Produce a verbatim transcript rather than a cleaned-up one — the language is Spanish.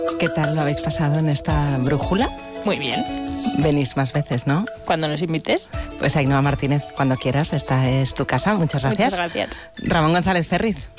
¿Qué tal lo habéis pasado en esta brújula? Muy bien. Venís más veces, ¿no? Cuando nos invites. Pues Ainhoa Martínez, cuando quieras, esta es tu casa. Muchas gracias. Muchas gracias. Ramón González Ferriz.